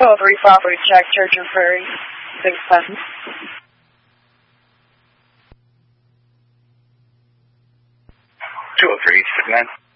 203 property check, Church and Prairie, 6 Pleasant. 203, 6 9.